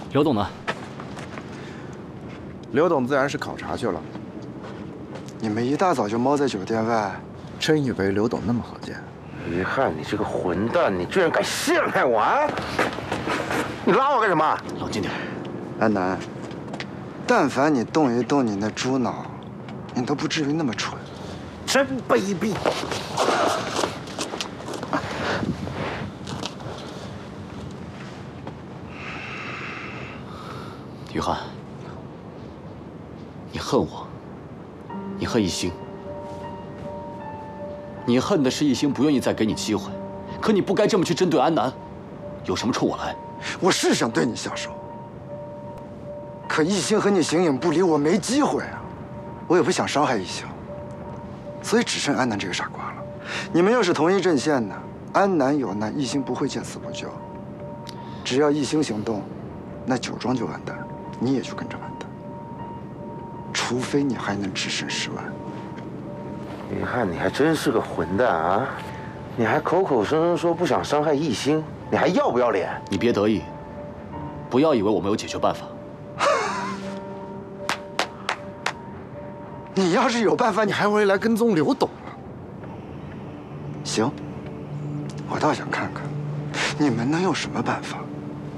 刘董呢？ 刘董自然是考察去了。 你们一大早就猫在酒店外， 真以为刘董那么好见？ 于汉，你这个混蛋，你居然敢陷害我啊！你拉我干什么？ 冷静点。 安南，但凡你动一动你那猪脑，你都不至于那么蠢。 真卑鄙！ 于汉，你恨我，你恨一星，你恨的是一星不愿意再给你机会，可你不该这么去针对安南，有什么冲我来？ 我是想对你下手，可一星和你形影不离，我没机会啊。我也不想伤害一星，所以只剩安南这个傻瓜了。你们要是同一阵线呢，安南有难，一星不会见死不救。只要一星行动，那酒庄就完蛋，你也就跟着完蛋。除非你还能只身10万。 于汉，你还真是个混蛋啊！你还口口声声说不想伤害一星，你还要不要脸？ 你别得意，不要以为我没有解决办法。 你要是有办法，你还会来跟踪刘董吗？行，我倒想看看，你们能有什么办法？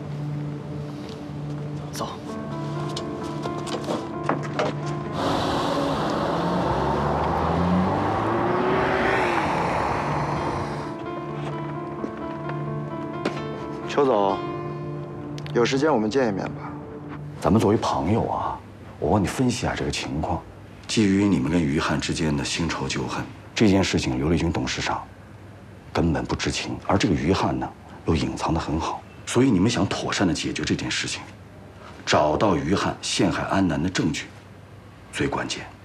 走。 邱总，有时间我们见一面吧。 咱们作为朋友啊，我帮你分析一下这个情况。基于你们跟于汉之间的新仇旧恨，这件事情刘立军董事长根本不知情，而这个于汉呢又隐藏得很好，所以你们想妥善地解决这件事情，找到于汉陷害安南的证据最关键。